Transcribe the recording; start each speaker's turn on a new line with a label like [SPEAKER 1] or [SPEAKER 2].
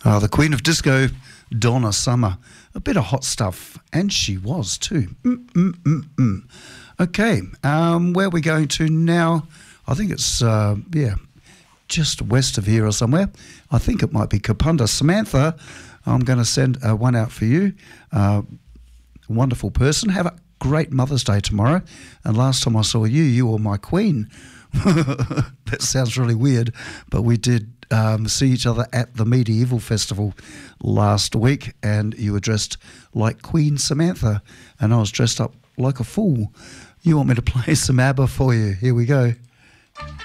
[SPEAKER 1] The Queen of Disco, Donna Summer. A bit of hot stuff, and she was too. Okay, where are we going to now? I think it's, just west of here or somewhere. I think it might be Kapunda. Samantha, I'm going to send one out for you. Wonderful person. Have a great Mother's Day tomorrow. And last time I saw you, you were my queen. That sounds really weird, but we did see each other at the Medieval Festival last week, and you were dressed like Queen Samantha, and I was dressed up like a fool. You want me to play some ABBA for you? Here we go.